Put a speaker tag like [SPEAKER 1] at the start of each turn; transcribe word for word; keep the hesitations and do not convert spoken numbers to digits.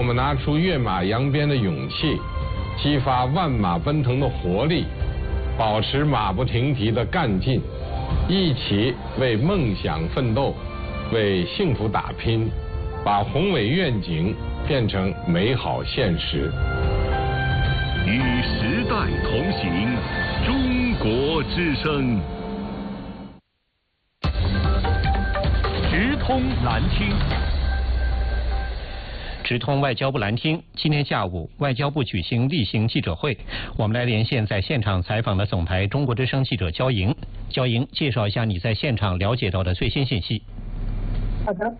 [SPEAKER 1] 们拿出跃马扬鞭的勇气，激发万马奔腾的活力，保持马不停蹄的干劲，一起为梦想奋斗，为幸福打拼，把宏伟愿景变成美好现实。
[SPEAKER 2] 与时代同行，中国之声。直通蓝厅。
[SPEAKER 3] 直通外交部蓝厅，今天下午外交部举行例行记者会，我们来连线在现场采访的总台中国之声记者焦莹。焦莹，介绍一下你在现场了解到的最新信息。
[SPEAKER 4] 好的。